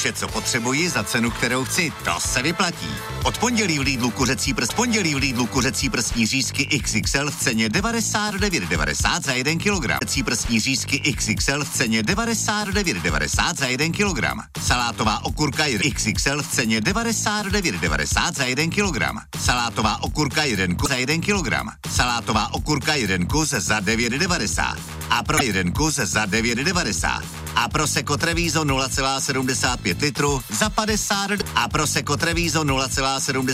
Vše, co potřebuji za cenu, kterou chci, to se vyplatí. Od pondělí v Lidlu kuřecí prsní řízky XXL v ceně 99,90 za 1 kg. Kuřecí prsní řízky XXL v ceně 99,90 za 1 kg. Salátová okurka XXL v ceně 99,90 za 1 kg. Salátová okurka 1 kus za 1 kg. Salátová okurka 1 kus za 9,90. A pro 1 kus za 9,90. A Prosecco Treviso 0,75 litru za 50. A Prosecco Treviso 0,75